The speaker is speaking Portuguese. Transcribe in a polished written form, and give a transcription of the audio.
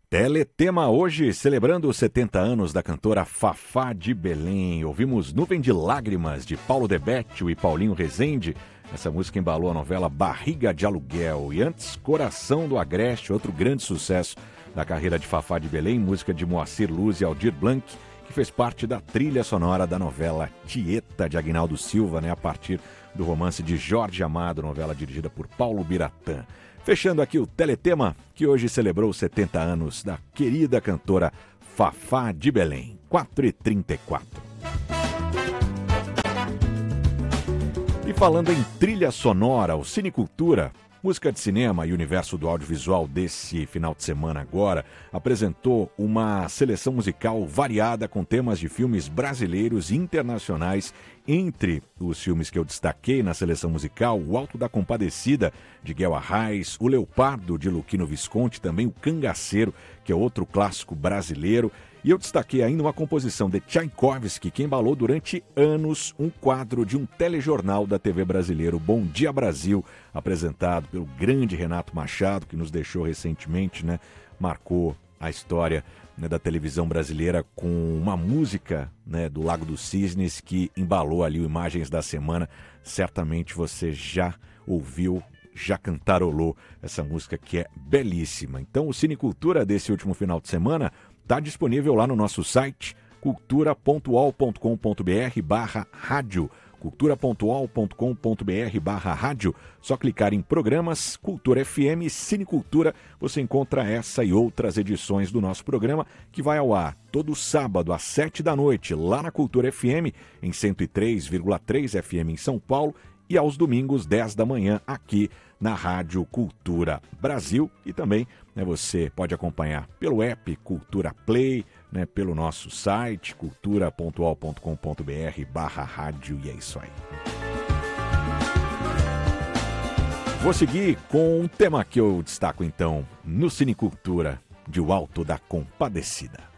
Teletema hoje, celebrando os 70 anos da cantora Fafá de Belém. Ouvimos Nuvem de Lágrimas, de Paulo Debetio e Paulinho Rezende. Essa música embalou a novela Barriga de Aluguel. E antes, Coração do Agreste, outro grande sucesso da carreira de Fafá de Belém, música de Moacir Luz e Aldir Blanc, que fez parte da trilha sonora da novela Tieta, de Aguinaldo Silva, a partir do romance de Jorge Amado, novela dirigida por Paulo Biratã. Fechando aqui o Teletema, que hoje celebrou os 70 anos da querida cantora Fafá de Belém. 4h34. E falando em trilha sonora, o Cinecultura, música de cinema e universo do audiovisual desse final de semana agora, apresentou uma seleção musical variada com temas de filmes brasileiros e internacionais. Entre os filmes que eu destaquei na seleção musical, O Alto da Compadecida, de Guel Arraes, O Leopardo, de Luquino Visconti, também O Cangaceiro, que é outro clássico brasileiro. E eu destaquei ainda uma composição de Tchaikovsky, que embalou durante anos um quadro de um telejornal da TV brasileiro, Bom Dia Brasil, apresentado pelo grande Renato Machado, que nos deixou recentemente, marcou a história da televisão brasileira com uma música do Lago dos Cisnes que embalou ali o Imagens da Semana. Certamente você já ouviu, já cantarolou essa música que é belíssima. Então o Cinecultura desse último final de semana está disponível lá no nosso site cultura.uol.com.br/rádio, cultura.uol.com.br/rádio. Só clicar em programas, Cultura FM, Cinecultura, você encontra essa e outras edições do nosso programa, que vai ao ar todo sábado às 7 da noite, lá na Cultura FM, em 103,3 FM em São Paulo, e aos domingos, 10 da manhã, aqui na Rádio Cultura Brasil. E também você pode acompanhar pelo app Cultura Play, pelo nosso site cultura.uol.com.br/rádio, e é isso aí. Vou seguir com um tema que eu destaco então no Cinecultura, de O Alto da Compadecida.